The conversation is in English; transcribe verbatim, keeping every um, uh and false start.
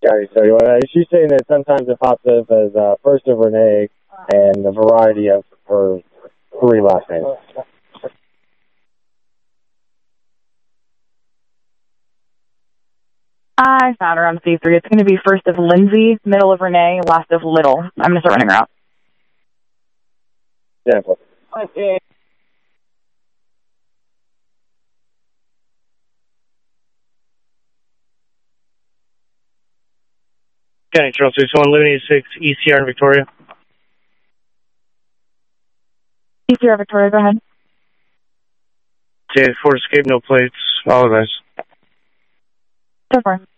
County thirty-one. Uh, she's saying that sometimes it pops up as uh, first of Renee and a variety of her three last names. I found her on C three. It's going to be first of Lindsay, middle of Renee, last of Little. I'm going to start running her out. Yeah. Okay. County Trail six one, Living eighty-six, E C R in Victoria. E C R Victoria, go ahead. J Ford Escape, no plates. All of us. So far.